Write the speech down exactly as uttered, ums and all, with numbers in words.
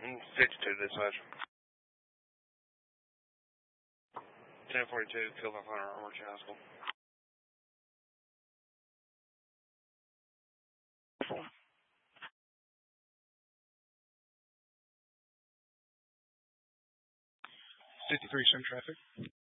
fifty-two dispatch. ten forty-two, kill five hundred, Armory High School. fifty-three, some traffic.